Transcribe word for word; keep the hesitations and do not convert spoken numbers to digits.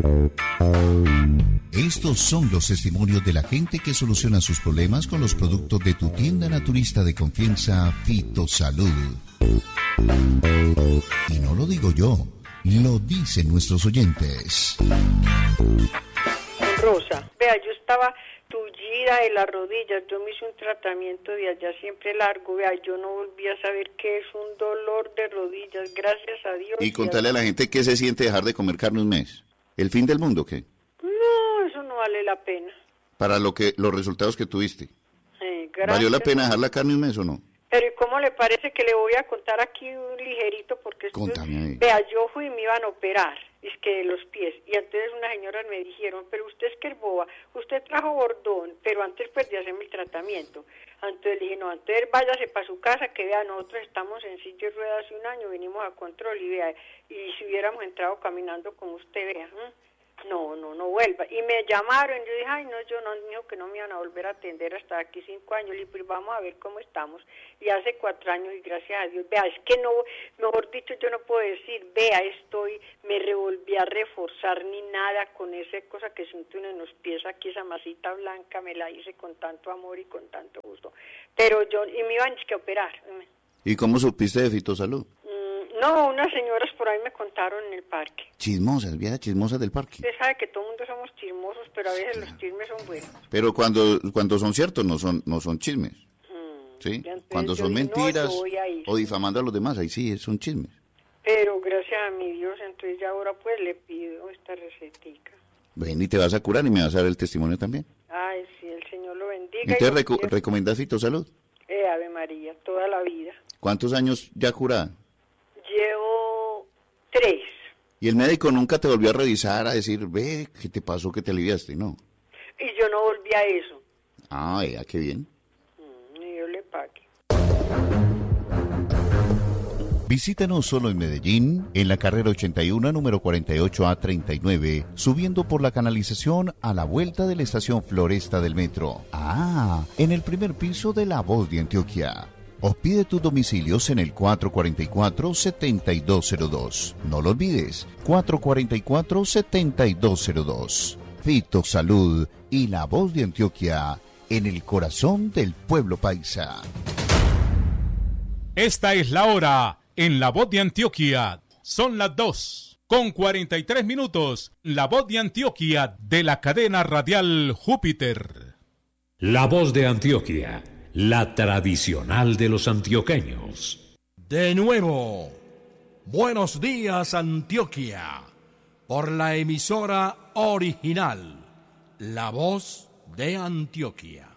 Estos son los testimonios de la gente que soluciona sus problemas con los productos de tu tienda naturista de confianza, Fitosalud. Y no lo digo yo, lo dicen nuestros oyentes. Rosa, vea, yo estaba tullida de las rodillas, yo me hice un tratamiento de allá siempre largo, vea, yo no volví a saber qué es un dolor de rodillas, gracias a Dios. Y contarle a la gente qué se siente dejar de comer carne un mes. ¿El fin del mundo o qué? No, eso no vale la pena. Para lo que los resultados que tuviste. Eh, gracias. ¿Valió la pena dejar la carne un mes o no? Pero ¿y cómo le parece que le voy a contar aquí un ligerito? Porque esto, vea, yo fui y me iban a operar, es que de los pies, y entonces unas señoras me dijeron, pero usted es que es boba, usted trajo bordón, pero antes pues de hacerme el tratamiento. Entonces le dije, no, entonces váyase para su casa, que vea, nosotros estamos en silla de ruedas hace un año, venimos a control, y vea, y si hubiéramos entrado caminando como usted, vea, ¿eh? No, no, no vuelva. Y me llamaron, yo dije, ay, no, yo no, dijo que no me iban a volver a atender hasta aquí cinco años. Le dije, pues vamos a ver cómo estamos. Y hace cuatro años, y gracias a Dios, vea, es que no, mejor dicho, yo no puedo decir, vea, estoy, me revolví a reforzar ni nada con esa cosa que siento en los pies aquí, esa masita blanca, me la hice con tanto amor y con tanto gusto. Pero yo, y me iban a operar. ¿Y cómo supiste de Fitosalud? No, unas señoras por ahí me contaron en el parque. Chismosas, viejas chismosas del parque. Usted sabe que todo el mundo somos chismosos, pero a veces claro. Los chismes son buenos. Pero cuando cuando son ciertos no son no son chismes. Hmm. ¿Sí? Cuando son mentiras no, o difamando a los demás, ahí sí son chismes. Pero gracias a mi Dios, entonces ya ahora pues le pido esta recetica. Ven y te vas a curar y me vas a dar el testimonio también. Ay, sí, el Señor lo bendiga. ¿Entonces reco quiero... recomendás Fitosalud? Eh, Ave María, toda la vida. ¿Cuántos años ya curada? Llevo tres. ¿Y el médico nunca te volvió a revisar, a decir, ve, qué te pasó, que te aliviaste, no? Y yo no volví a eso. Ah, ya, qué bien. Mm, y yo le pague. Visítanos solo en Medellín, en la carrera ochenta y uno, número cuarenta y ocho A treinta y nueve, subiendo por la canalización a la vuelta de la estación Floresta del metro. Ah, en el primer piso de La Voz de Antioquia. O pide tus domicilios en el cuatro cuatro cuatro, siete dos cero dos. No lo olvides, cuatro cuatro cuatro, siete dos cero dos. Fitosalud y La Voz de Antioquia, en el corazón del pueblo paisa. Esta es la hora en La Voz de Antioquia. Son las dos con cuarenta y tres minutos. La Voz de Antioquia de la cadena radial Júpiter. La Voz de Antioquia. La tradicional de los antioqueños. De nuevo, buenos días Antioquia, por la emisora original, La Voz de Antioquia.